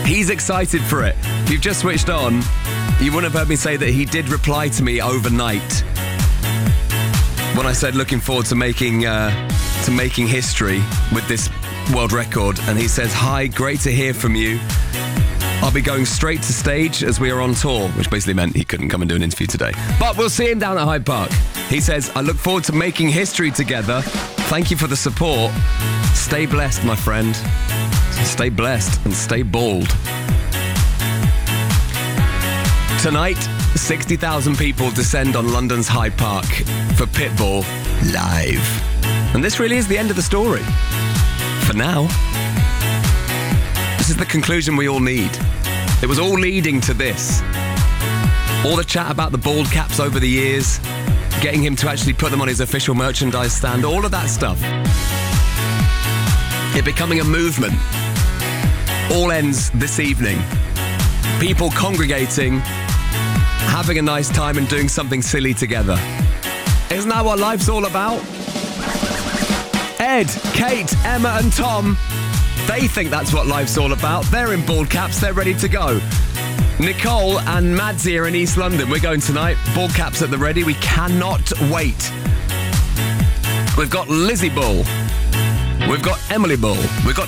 He's excited for it. If you've just switched on, you wouldn't have heard me say that he did reply to me overnight when I said looking forward to making history with this world record. And he says, "Hi, great to hear from you. I'll be going straight to stage as we are on tour," which basically meant he couldn't come and do an interview today. But we'll see him down at Hyde Park. He says, "I look forward to making history together. Thank you for the support. Stay blessed, my friend. Stay blessed and stay bald." Tonight, 60,000 people descend on London's Hyde Park for Pitbull live. And this really is the end of the story. For now. This is the conclusion we all need. It was all leading to this. All the chat about the bald caps over the years, getting him to actually put them on his official merchandise stand, all of that stuff. It becoming a movement. All ends this evening. People congregating, having a nice time and doing something silly together. Isn't that what life's all about? Ed, Kate, Emma and Tom, they think that's what life's all about. They're in bald caps, they're ready to go. Nicole and Mads here in East London. We're going tonight. Bald caps at the ready. We cannot wait. We've got Lizzie Bull. We've got Emily Bull. We've got